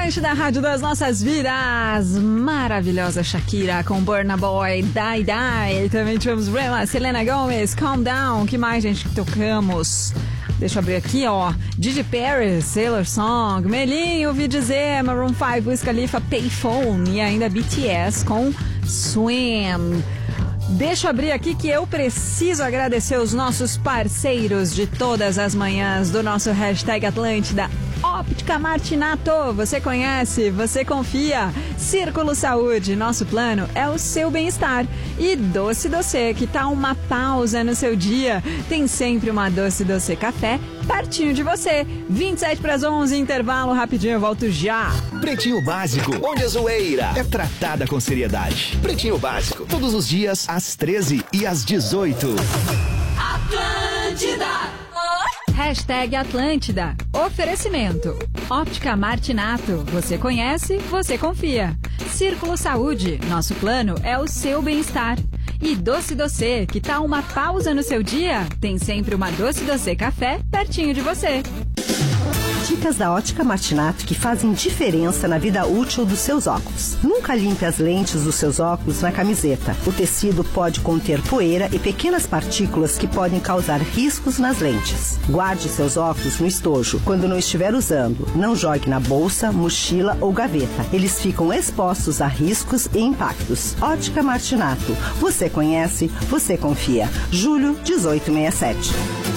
Atlântida, rádio das nossas vidas. Maravilhosa Shakira com Burna Boy, Die Die. Também tivemos Rema, Selena Gomez, Calm Down. Que mais, gente, que tocamos? Deixa eu abrir aqui, ó. Didi Paris, Sailor Song, Melinho, ouvi dizer, Maroon 5, Wiz Khalifa, Payphone e ainda BTS com Swim. Deixa eu abrir aqui que eu preciso agradecer os nossos parceiros de todas as manhãs do nosso hashtag Atlântida. Óptica Martinato, você conhece, você confia. Círculo Saúde, nosso plano é o seu bem-estar. E Doce Doce, que tá uma pausa no seu dia. Tem sempre uma Doce Doce Café pertinho de você. 7:27, intervalo rapidinho, eu volto já. Pretinho Básico, onde a zoeira é tratada com seriedade. Pretinho Básico, todos os dias às 13 e às 18. Atlântida! Hashtag Atlântida. Oferecimento. Óptica Martinato. Você conhece, você confia. Círculo Saúde. Nosso plano é o seu bem-estar. E Doce Doce, que tá uma pausa no seu dia? Tem sempre uma Doce Doce Café pertinho de você. Dicas da Ótica Martinato que fazem diferença na vida útil dos seus óculos. Nunca limpe as lentes dos seus óculos na camiseta. O tecido pode conter poeira e pequenas partículas que podem causar riscos nas lentes. Guarde seus óculos no estojo quando não estiver usando. Não jogue na bolsa, mochila ou gaveta. Eles ficam expostos a riscos e impactos. Ótica Martinato. Você conhece, você confia. Julho 1867.